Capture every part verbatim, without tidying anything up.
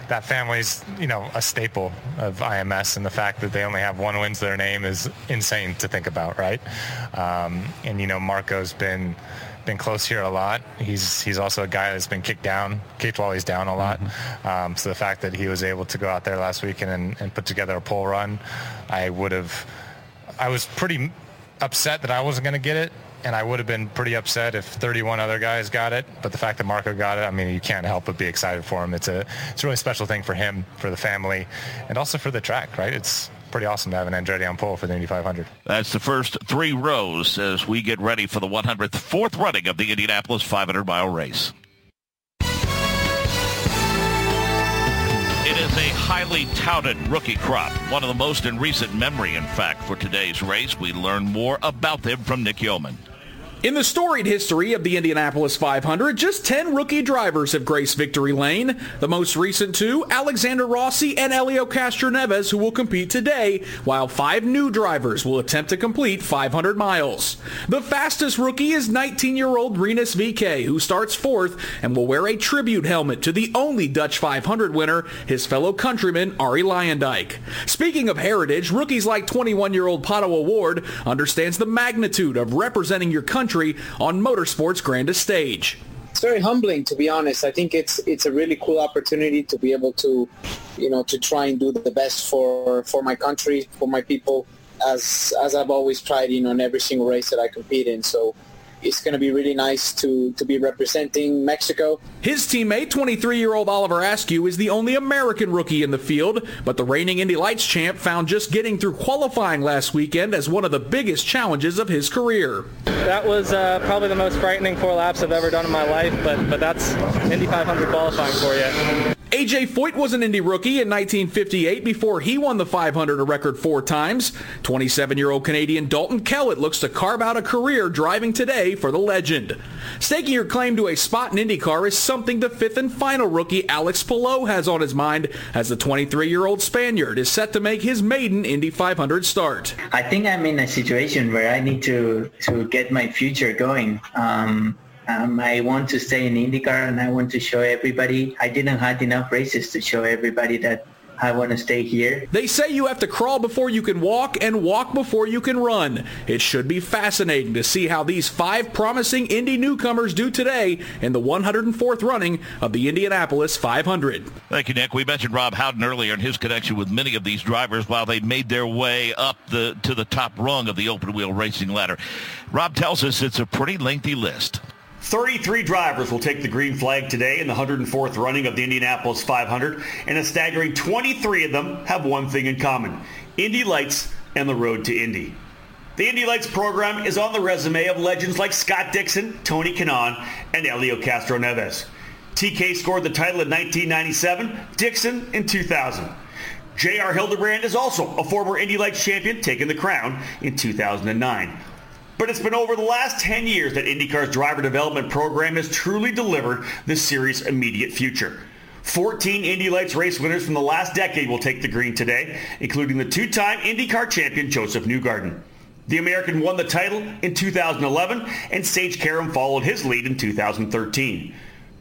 that family's, you know, a staple of I M S, and the fact that they only have one win to their name is insane to think about, right? Um, and, you know, Marco's been been close here a lot. He's he's also a guy that's been kicked down, kicked while he's down a lot. Mm-hmm. Um, so the fact that he was able to go out there last weekend and, and put together a pole run, I would have, I was pretty upset that I wasn't going to get it. And I would have been pretty upset if thirty-one other guys got it. But the fact that Marco got it, I mean, you can't help but be excited for him. It's a it's a really special thing for him, for the family, and also for the track, right? It's pretty awesome to have an Andretti on pole for the Indy five hundred. That's the first three rows as we get ready for the one hundred fourth running of the Indianapolis five hundred mile race. It is a highly touted rookie crop, one of the most in recent memory, in fact, for today's race. We learn more about them from Nick Yeoman. In the storied history of the Indianapolis five hundred, just ten rookie drivers have graced victory lane. The most recent two, Alexander Rossi and Helio Castroneves, who will compete today, while five new drivers will attempt to complete five hundred miles. The fastest rookie is nineteen-year-old Rinus V K, who starts fourth and will wear a tribute helmet to the only Dutch five hundred winner, his fellow countryman Arie Luyendyk. Speaking of heritage, rookies like twenty-one-year-old Pato O'Ward understands the magnitude of representing your country on motorsport's grandest stage. It's very humbling, to be honest. I think it's it's a really cool opportunity to be able to, you know, to try and do the best for, for my country, for my people, as as I've always tried, you know, in every single race that I compete in. So it's going to be really nice to, to be representing Mexico. His teammate, twenty-three-year-old Oliver Askew, is the only American rookie in the field, but the reigning Indy Lights champ found just getting through qualifying last weekend as one of the biggest challenges of his career. That was uh, probably the most frightening four laps I've ever done in my life, but, but that's Indy five hundred qualifying for you. A J Foyt was an Indy rookie in nineteen fifty-eight before he won the five hundred a record four times. twenty-seven-year-old Canadian Dalton Kellett looks to carve out a career driving today for the legend. Staking your claim to a spot in IndyCar is something the fifth and final rookie Alex Palou has on his mind, as the twenty-three-year-old Spaniard is set to make his maiden Indy five hundred start. I think I'm in a situation where I need to, to get my future going. Um, Um, I want to stay in IndyCar, and I want to show everybody. I didn't have enough races to show everybody that I want to stay here. They say you have to crawl before you can walk and walk before you can run. It should be fascinating to see how these five promising Indy newcomers do today in the one hundred fourth running of the Indianapolis five hundred. Thank you, Nick. We mentioned Rob Howden earlier and his connection with many of these drivers while they made their way up the to the top rung of the open-wheel racing ladder. Rob tells us it's a pretty lengthy list. thirty-three drivers will take the green flag today in the one hundred fourth running of the Indianapolis five hundred, and a staggering twenty-three of them have one thing in common: Indy Lights and the road to Indy. The Indy Lights program is on the resume of legends like Scott Dixon, Tony Kanaan, and Helio Castroneves. T K scored the title in nineteen ninety-seven, Dixon in two thousand. J R Hildebrand is also a former Indy Lights champion, taking the crown in two thousand nine. But it's been over the last ten years that IndyCar's driver development program has truly delivered this series' immediate future. fourteen Indy Lights race winners from the last decade will take the green today, including the two-time IndyCar champion Joseph Newgarden. The American won the title in two thousand eleven, and Sage Karam followed his lead in two thousand thirteen.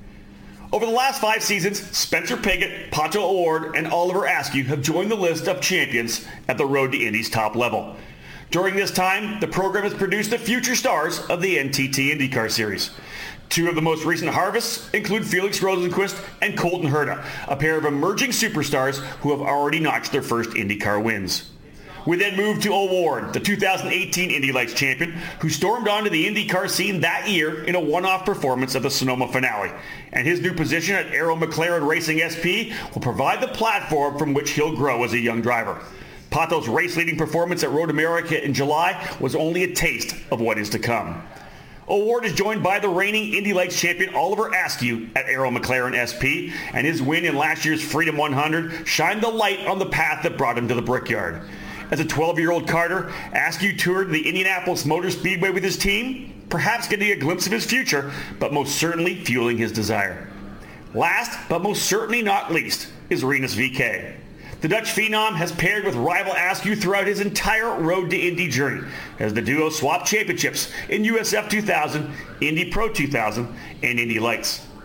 Over the last five seasons, Spencer Pigot, Pato O'Ward, and Oliver Askew have joined the list of champions at the road to Indy's top level. During this time, the program has produced the future stars of the N T T IndyCar Series. Two of the most recent harvests include Felix Rosenqvist and Colton Herta, a pair of emerging superstars who have already notched their first IndyCar wins. We then move to O'Ward, the two thousand eighteen Indy Lights champion, who stormed onto the IndyCar scene that year in a one-off performance at the Sonoma finale. And his new position at Arrow McLaren Racing S P will provide the platform from which he'll grow as a young driver. Pato's race-leading performance at Road America in July was only a taste of what is to come. O'Ward is joined by the reigning Indy Lights champion Oliver Askew at Arrow McLaren S P, and his win in last year's Freedom one hundred shined the light on the path that brought him to the Brickyard. As a twelve-year-old karter, Askew toured the Indianapolis Motor Speedway with his team, perhaps getting a glimpse of his future, but most certainly fueling his desire. Last, but most certainly not least, is Rinus V K. The Dutch phenom has paired with rival Askew throughout his entire Road to Indy journey, as the duo swapped championships in U S F two thousand, Indy Pro two thousand, and Indy Lights.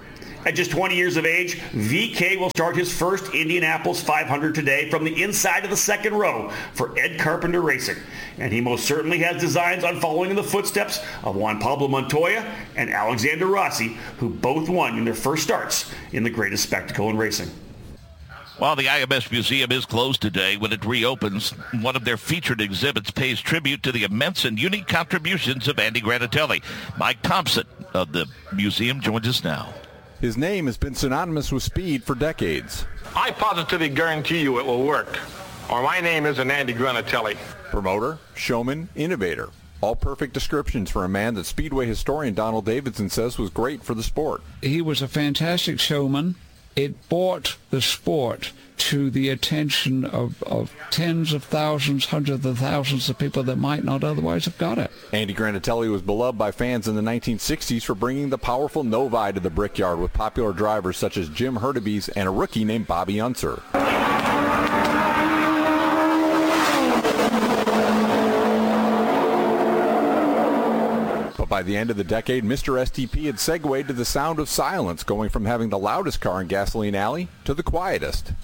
At just twenty years of age, V K will start his first Indianapolis five hundred today from the inside of the second row for Ed Carpenter Racing. And he most certainly has designs on following in the footsteps of Juan Pablo Montoya and Alexander Rossi, who both won in their first starts in the greatest spectacle in racing. While the I M S Museum is closed today, when it reopens, one of their featured exhibits pays tribute to the immense and unique contributions of Andy Granatelli. Mike Thompson of the museum joins us now. His name has been synonymous with speed for decades. I positively guarantee you it will work, or my name isn't Andy Granatelli. Promoter, showman, innovator. All perfect descriptions for a man that Speedway historian Donald Davidson says was great for the sport. He was a fantastic showman. It brought the sport to the attention of, of tens of thousands, hundreds of thousands of people that might not otherwise have got it. Andy Granatelli was beloved by fans in the nineteen sixties for bringing the powerful Novi to the Brickyard with popular drivers such as Jim Hurtubise and a rookie named Bobby Unser. But by the end of the decade, Mister S T P had segued to the sound of silence, going from having the loudest car in Gasoline Alley to the quietest.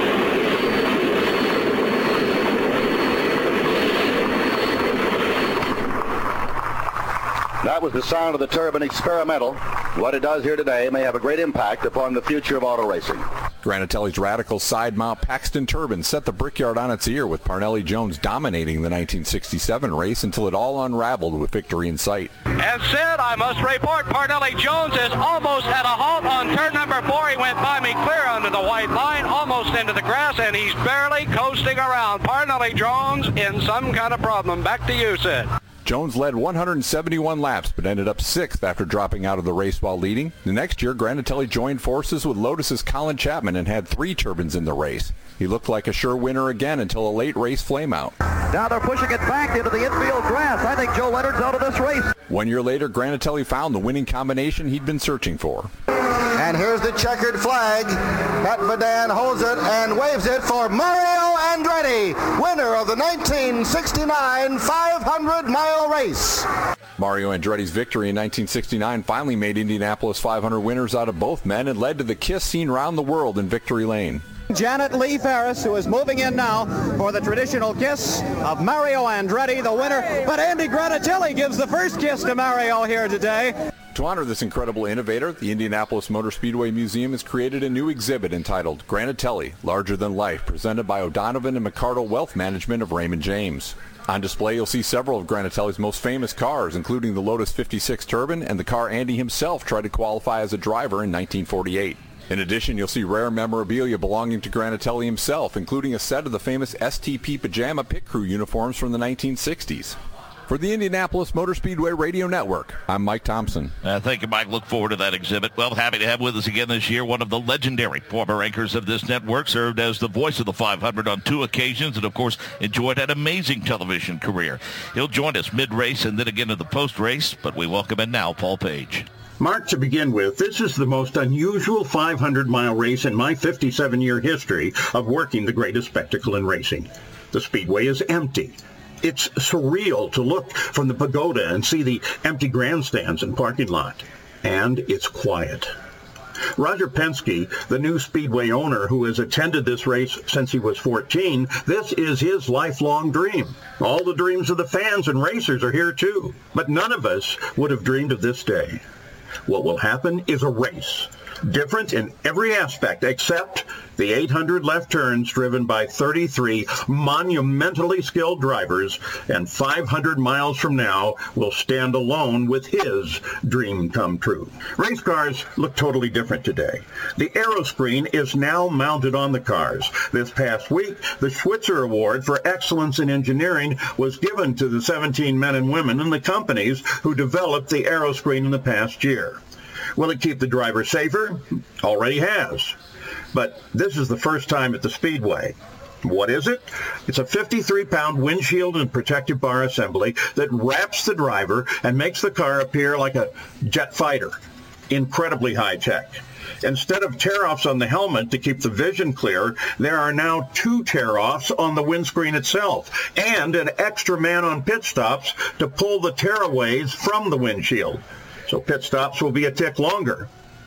That was the sound of the Turbine Experimental. What it does here today may have a great impact upon the future of auto racing. Granatelli's radical side-mount Paxton turbine set the Brickyard on its ear, with Parnelli Jones dominating the nineteen sixty-seven race until it all unraveled with victory in sight. As said, I must report Parnelli Jones is almost at a halt on turn number four. He went by me clear under the white line, almost into the grass, and he's barely coasting around. Parnelli Jones in some kind of problem. Back to you, Sid. Jones led one hundred seventy-one laps, but ended up sixth after dropping out of the race while leading. The next year, Granatelli joined forces with Lotus's Colin Chapman and had three turbines in the race. He looked like a sure winner again until a late race flameout. Now they're pushing it back into the infield grass. I think Joe Leonard's out of this race. One year later, Granatelli found the winning combination he'd been searching for. And here's the checkered flag. Pat Vadan holds it and waves it for Mario Andretti, winner of the nineteen sixty-nine five hundred mile race. Mario Andretti's victory in nineteen sixty-nine finally made Indianapolis five hundred winners out of both men and led to the kiss seen round the world in Victory Lane. Janet Lee Ferris, who is moving in now for the traditional kiss of Mario Andretti, the winner. But Andy Granatelli gives the first kiss to Mario here today. To honor this incredible innovator, the Indianapolis Motor Speedway Museum has created a new exhibit entitled Granatelli, Larger Than Life, presented by O'Donovan and McCardle Wealth Management of Raymond James. On display, you'll see several of Granatelli's most famous cars, including the Lotus fifty-six Turbine and the car Andy himself tried to qualify as a driver in nineteen forty-eight. In addition, you'll see rare memorabilia belonging to Granatelli himself, including a set of the famous S T P Pajama Pit Crew uniforms from the nineteen sixties. For the Indianapolis Motor Speedway Radio Network, I'm Mike Thompson. Uh, thank you, Mike. Look forward to that exhibit. Well, happy to have with us again this year one of the legendary former anchors of this network, served as the voice of the five hundred on two occasions, and, of course, enjoyed an amazing television career. He'll join us mid-race and then again in the post-race, but we welcome in now Paul Page. Mark, to begin with, this is the most unusual five hundred mile race in my fifty-seven year history of working the greatest spectacle in racing. The Speedway is empty. It's surreal to look from the pagoda and see the empty grandstands and parking lot. And it's quiet. Roger Penske, the new Speedway owner who has attended this race since he was fourteen, this is his lifelong dream. All the dreams of the fans and racers are here too. But none of us would have dreamed of this day. What will happen is a race, different in every aspect except the eight hundred left turns driven by thirty-three monumentally skilled drivers, and five hundred miles from now will stand alone with his dream come true. Race cars look totally different today. The aero screen is now mounted on the cars. This past week, the Schwitzer Award for Excellence in Engineering was given to the seventeen men and women in the companies who developed the aero screen in the past year. Will it keep the driver safer? Already has. But this is the first time at the Speedway. What is it? It's a fifty-three pound windshield and protective bar assembly that wraps the driver and makes the car appear like a jet fighter. Incredibly high tech. Instead of tear-offs on the helmet to keep the vision clear, there are now two tear-offs on the windscreen itself, and an extra man on pit stops to pull the tearaways from the windshield. So pit stops will be a tick longer.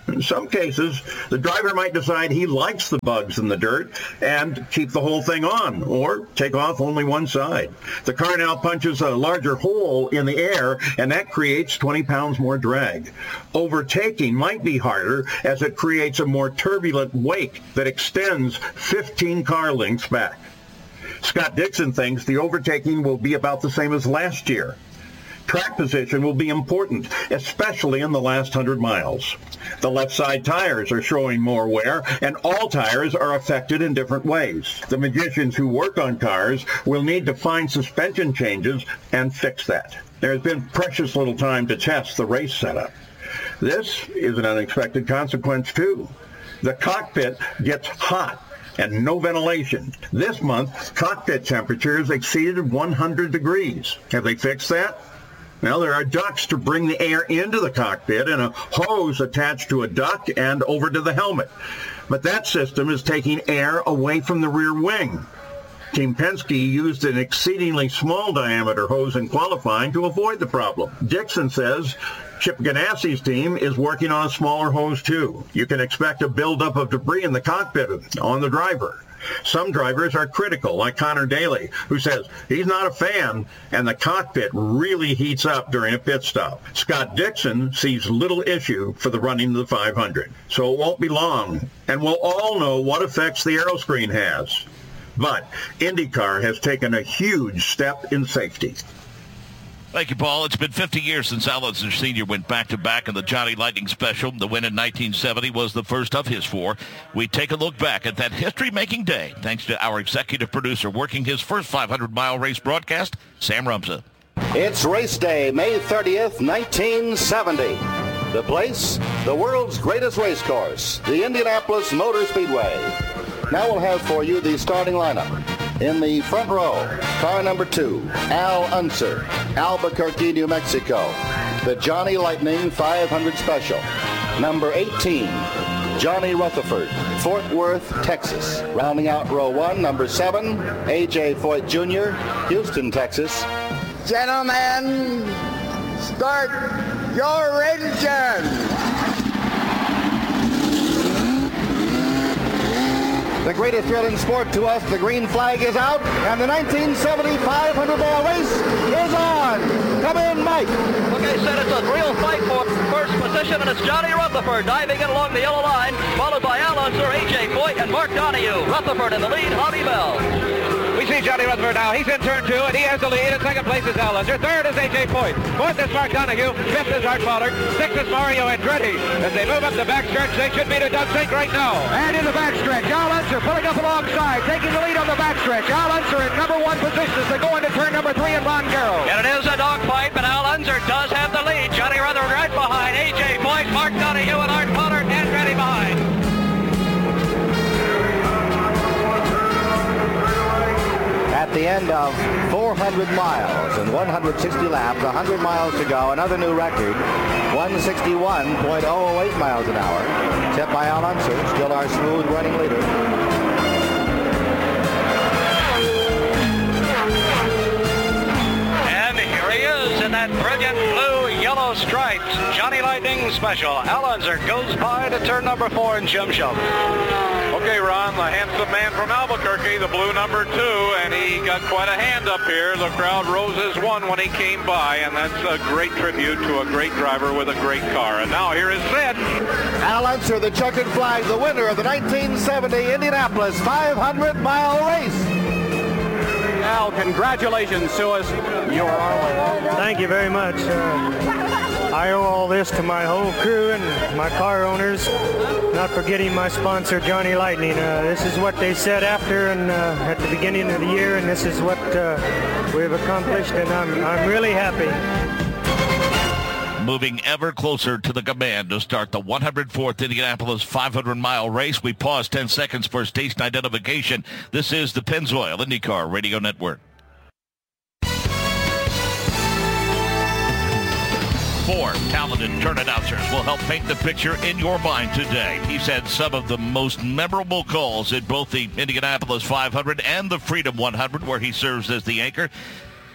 In some cases, the driver might decide he likes the bugs in the dirt and keep the whole thing on, or take off only one side. The car now punches a larger hole in the air, and that creates twenty pounds more drag. Overtaking might be harder, as it creates a more turbulent wake that extends fifteen car lengths back. Scott Dixon thinks the overtaking will be about the same as last year. Track position will be important, especially in the last one hundred miles. The left side tires are showing more wear, and all tires are affected in different ways. The magicians who work on cars will need to find suspension changes and fix that. There has been precious little time to test the race setup. This is an unexpected consequence, too. The cockpit gets hot and no ventilation. This month, cockpit temperatures exceeded one hundred degrees. Have they fixed that? Now, there are ducts to bring the air into the cockpit and a hose attached to a duct and over to the helmet. But that system is taking air away from the rear wing. Team Penske used an exceedingly small diameter hose in qualifying to avoid the problem. Dixon says Chip Ganassi's team is working on a smaller hose too. You can expect a buildup of debris in the cockpit on the driver. Some drivers are critical, like Connor Daly, who says he's not a fan, and the cockpit really heats up during a pit stop. Scott Dixon sees little issue for the running of the five hundred, so it won't be long, and we'll all know what effects the aeroscreen has. But IndyCar has taken a huge step in safety. Thank you, Paul. It's been fifty years since Al Unser Senior went back-to-back in the Johnny Lightning Special. The win in nineteen seventy was the first of his four. We take a look back at that history-making day, thanks to our executive producer working his first five hundred mile race broadcast, Sam Rumsa. It's race day, May thirtieth, nineteen seventy. The place, the world's greatest race course, the Indianapolis Motor Speedway. Now we'll have for you the starting lineup. In the front row, car number two, Al Unser, Albuquerque, New Mexico. The Johnny Lightning five hundred Special. Number eighteen, Johnny Rutherford, Fort Worth, Texas. Rounding out row one, number seven, A J Foyt Junior, Houston, Texas. Gentlemen, start your engine. The greatest thrill in sport to us, the green flag is out, and the nineteen seventy five hundred mile race is on. Come in, Mike. Like I said, it's a real fight for first position, and it's Johnny Rutherford diving in along the yellow line, followed by Al Unser, A J Foyt, and Mark Donohue. Rutherford in the lead, Hobby Bell. We see Johnny Rutherford now. He's in turn two, and he has the lead. In second place is Al Unser. Third is A J Foyt. Fourth is Mark Donohue. Fifth is Art Pollard. Sixth is Mario Andretti. As they move up the backstretch, they should be to Doug Sink right now. And in the backstretch, Al Unser pulling up alongside, taking the lead on the backstretch. Al Unser in number one position as they go into turn number three in Ron Garrow. And it is a dogfight, but Al Unser does have the lead. Johnny Rutherford right behind. A J Foyt, Mark Donohue, and Art Pollard, Andretti behind. At the end of four hundred miles and one hundred sixty laps, one hundred miles to go, another new record, one sixty-one point oh eight miles an hour, set by Al Unser, still our smooth running leader. And here he is in that brilliant blue yellow stripes. Johnny Lightning Special. Al Unser goes by to turn number four in Jim Shum. Okay, Ron, the handsome man from Albuquerque, the blue number two, and he got quite a hand up here. The crowd rose as one when he came by, and that's a great tribute to a great driver with a great car. And now here is Sid. Al Unser, the checkered flag, the winner of the nineteen seventy Indianapolis five hundred mile race. Al, congratulations to us. You're our winner. Thank you very much. Uh, I owe all this to my whole crew and my car owners, not forgetting my sponsor, Johnny Lightning. Uh, this is what they said after and uh, at the beginning of the year, and this is what uh, we've accomplished, and I'm, I'm really happy. Moving ever closer to the command to start the one hundred fourth Indianapolis five hundred mile race. We pause ten seconds for station identification. This is the Pennzoil IndyCar Radio Network. Four talented turn announcers will help paint the picture in your mind today. He's had some of the most memorable calls at both the Indianapolis five hundred and the Freedom one hundred, where he serves as the anchor.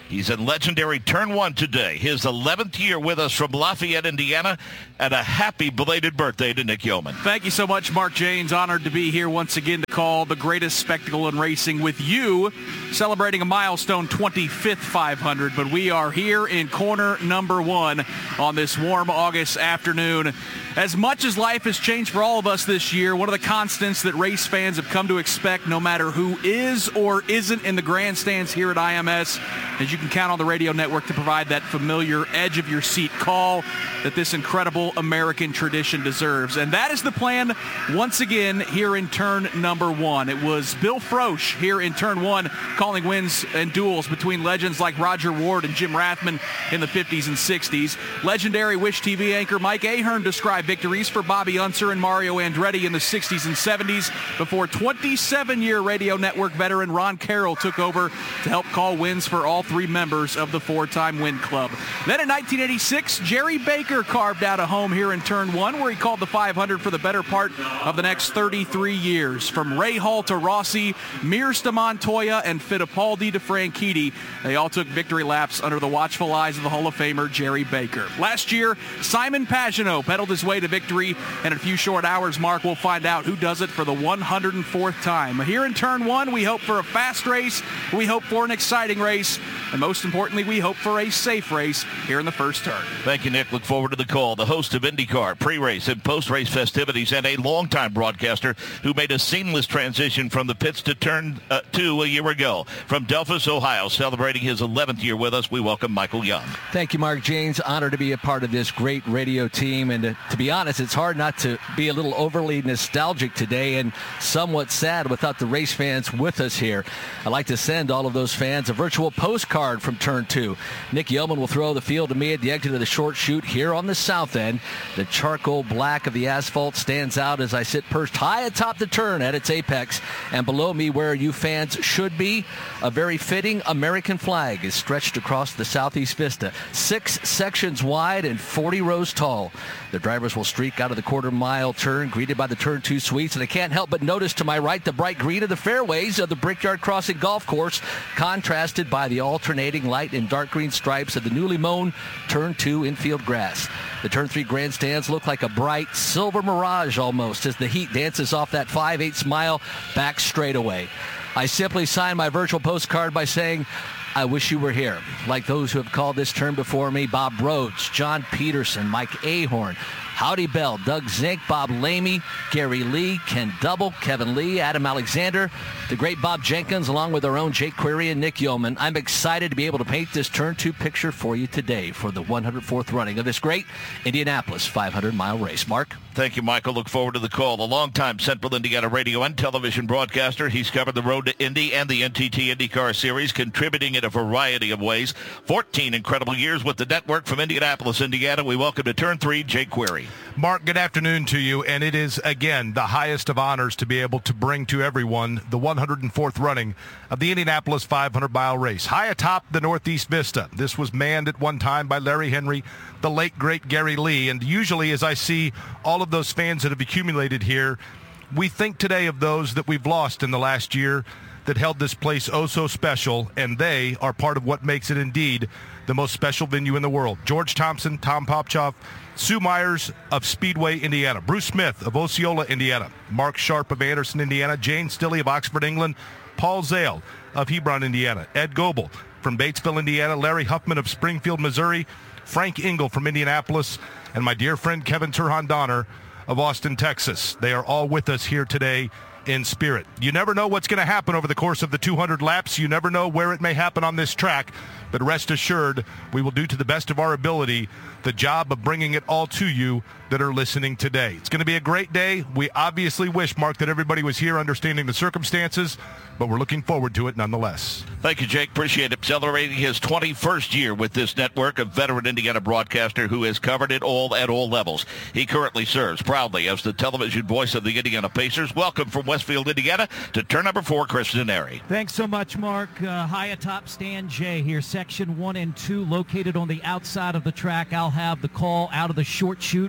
He's in legendary Turn one today. His eleventh year with us from Lafayette, Indiana, and a happy belated birthday to Nick Yeoman. Thank you so much, Mark Jaynes. Honored to be here once again to call the greatest spectacle in racing with you, celebrating a milestone twenty-fifth five hundred. But we are here in corner number one on this warm August afternoon. As much as life has changed for all of us this year, one of the constants that race fans have come to expect, no matter who is or isn't in the grandstands here at I M S, is you can count on the radio network to provide that familiar edge of your seat call that this incredible American tradition deserves. And that is the plan once again here in turn number one. It was Bill Frosch here in turn one calling wins and duels between legends like Roger Ward and Jim Rathman in the fifties and sixties. Legendary Wish T V anchor Mike Ahern described victories for Bobby Unser and Mario Andretti in the sixties and seventies before twenty-seven-year radio network veteran Ron Carroll took over to help call wins for all three members of the four-time Win Club. Then in nineteen eighty-six, Jerry Baker carved out a home here in turn one where he called the five hundred for the better part of the next thirty-three years. From Ray Hall to Rossi, Mears to Montoya, and Fittipaldi to Franchitti, they all took victory laps under the watchful eyes of the Hall of Famer Jerry Baker. Last year, Simon Pagenaud pedaled his way to victory, and in a few short hours, Mark, will find out who does it for the one hundred fourth time. Here in turn one, we hope for a fast race, we hope for an exciting race, and most importantly, we hope for a safe race here in the first turn. Thank you, Nick. Look forward to the call. The host of IndyCar, pre-race and post-race festivities, and a longtime broadcaster who made a seamless transition from the pits to turn uh, two a year ago. From Delphos, Ohio, celebrating his eleventh year with us, we welcome Michael Young. Thank you, Mark Jaynes. Honored to be a part of this great radio team, and to, to be honest, it's hard not to be a little overly nostalgic today and somewhat sad without the race fans with us here. I'd like to send all of those fans a virtual postcard from turn two. Nick Yeoman will throw the field to me at the exit of the short chute here on the south end. The charcoal black of the asphalt stands out as I sit perched high atop the turn at its apex, and below me, where you fans should be, a very fitting American flag is stretched across the southeast vista, six sections wide and forty rows tall. The drivers will streak out of the quarter mile turn, greeted by the turn two suites, and I can't help but notice to my right the bright green of the fairways of the Brickyard Crossing Golf Course, contrasted by the alternating light and dark green stripes of the newly mown turn two infield grass. The turn three grandstands look like a bright silver mirage almost as the heat dances off that five eighths mile back straightaway. I simply sign my virtual postcard by saying, I wish you were here. Like those who have called this turn before me, Bob Rhodes, John Peterson, Mike Ahern, Howdy Bell, Doug Zink, Bob Lamy, Gary Lee, Ken Double, Kevin Lee, Adam Alexander, the great Bob Jenkins, along with our own Jake Query and Nick Yeoman. I'm excited to be able to paint this turn two picture for you today for the one hundred fourth running of this great Indianapolis five hundred mile race. Mark? Thank you, Michael. Look forward to the call. The longtime Central Indiana radio and television broadcaster. He's covered the Road to Indy and the N T T IndyCar Series, contributing in a variety of ways. fourteen incredible years with the network from Indianapolis, Indiana. We welcome to turn three, Jake Query. Mark, good afternoon to you, and it is, again, the highest of honors to be able to bring to everyone the one hundred fourth running of the Indianapolis five hundred mile race. High atop the Northeast Vista. This was manned at one time by Larry Henry, the late, great Gary Lee, and usually as I see all of those fans that have accumulated here, we think today of those that we've lost in the last year that held this place oh so special, and they are part of what makes it indeed the most special venue in the world. George Thompson, Tom Popchoff, Sue Myers of Speedway, Indiana, Bruce Smith of Osceola, Indiana, Mark Sharp of Anderson, Indiana, Jane Stilley of Oxford, England, Paul Zale of Hebron, Indiana, Ed Goebel from Batesville, Indiana, Larry Huffman of Springfield, Missouri, Frank Engel from Indianapolis, and my dear friend Kevin Turhan Donner of Austin, Texas. They are all with us here today in spirit. You never know what's going to happen over the course of the two hundred laps. You never know where it may happen on this track, but rest assured, we will do to the best of our ability the job of bringing it all to you that are listening today. It's going to be a great day. We obviously wish, Mark, that everybody was here understanding the circumstances, but we're looking forward to it nonetheless. Thank you, Jake. Appreciate it. Celebrating his twenty-first year with this network, a veteran Indiana broadcaster who has covered it all at all levels. He currently serves proudly as the television voice of the Indiana Pacers. Welcome from Westfield, Indiana, to turn number four, Chris Denari. Thanks so much, Mark. Uh, high atop stand J here, section one and two, located on the outside of the track. I'll have the call out of the short chute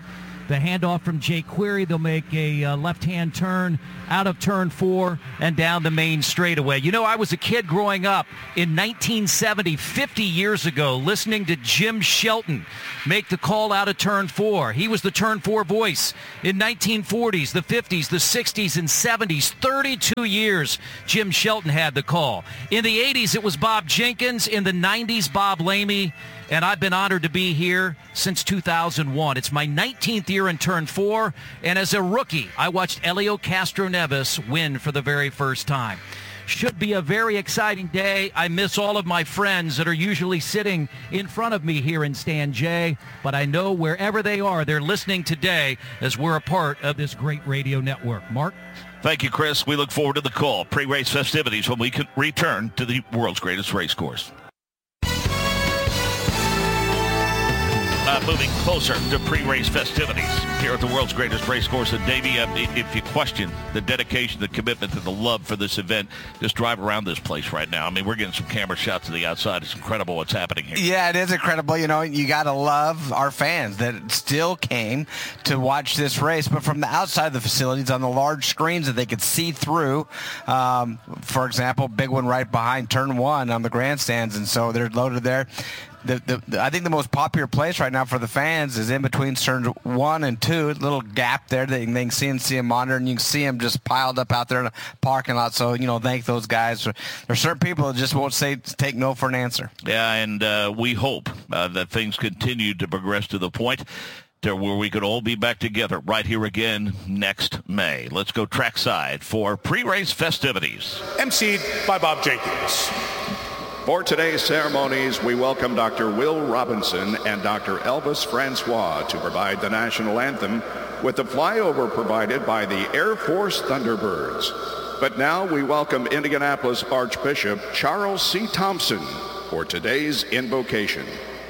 The handoff from Jake Query. They'll make a uh, left-hand turn out of turn four and down the main straightaway. You know, I was a kid growing up in nineteen seventy, fifty years ago, listening to Jim Shelton make the call out of turn four. He was the turn four voice in nineteen forties, the fifties, the sixties, and seventies. thirty-two years Jim Shelton had the call. In the eighties, it was Bob Jenkins. In the nineties, Bob Lamey. And I've been honored to be here since two thousand one. It's my nineteenth year in turn four, and as a rookie, I watched Helio Castroneves win for the very first time. Should be a very exciting day. I miss all of my friends that are usually sitting in front of me here in Stand J, but I know wherever they are, they're listening today as we're a part of this great radio network. Mark? Thank you, Chris. We look forward to the call. Pre-race festivities when we can return to the world's greatest race course. Uh, moving closer to pre-race festivities here at the world's greatest race course. And Davey, uh, if you question the dedication, the commitment, and the love for this event, just drive around this place right now. I mean, we're getting some camera shots of the outside. It's incredible what's happening here. Yeah, it is incredible. You know, you got to love our fans that still came to watch this race. But from the outside of the facilities, on the large screens that they could see through, um, for example, big one right behind turn one on the grandstands. And so they're loaded there. The, the, the, I think the most popular place right now for the fans is in between turns one and two, a little gap there that they can see and see them monitor, and you can see them just piled up out there in the parking lot. So, you know, thank those guys. There are certain people that just won't say take no for an answer. Yeah, and uh, we hope uh, that things continue to progress to the point to where we could all be back together right here again next May. Let's go trackside for pre-race festivities. emceed by Bob Jenkins. For today's ceremonies, we welcome Doctor Will Robinson and Doctor Elvis Francois to provide the national anthem with the flyover provided by the Air Force Thunderbirds. But now we welcome Indianapolis Archbishop Charles C. Thompson for today's invocation.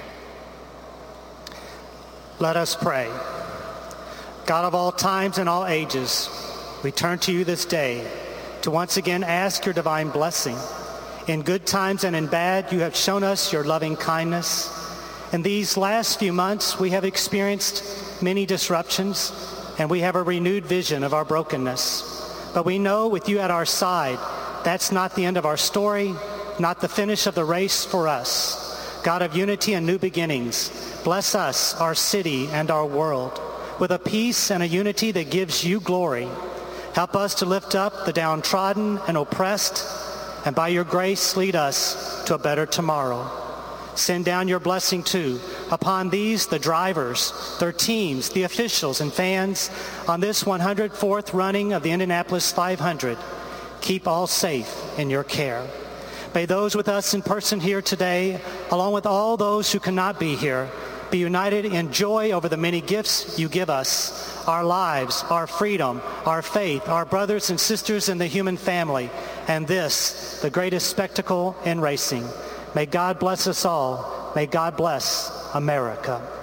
Let us pray. God of all times and all ages, we turn to you this day to once again ask your divine blessing. In good times and in bad, you have shown us your loving kindness. In these last few months, we have experienced many disruptions, and we have a renewed vision of our brokenness. But we know with you at our side, that's not the end of our story, not the finish of the race for us. God of unity and new beginnings, bless us, our city, and our world with a peace and a unity that gives you glory. Help us to lift up the downtrodden and oppressed, and by your grace lead us to a better tomorrow. Send down your blessing too upon these, the drivers, their teams, the officials and fans on this one hundred fourth running of the Indianapolis five hundred. Keep all safe in your care. May those with us in person here today, along with all those who cannot be here, be united in joy over the many gifts you give us, our lives, our freedom, our faith, our brothers and sisters in the human family, and this, the greatest spectacle in racing. May God bless us all. May God bless America.